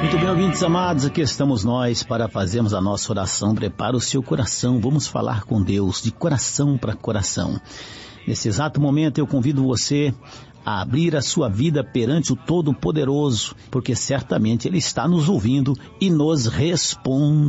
Muito bem, ouvintes amados, aqui estamos nós para fazermos a nossa oração. Prepara o seu coração, vamos falar com Deus de coração para coração. Nesse exato momento eu convido você a abrir a sua vida perante o Todo-Poderoso, porque certamente Ele está nos ouvindo e nos responde.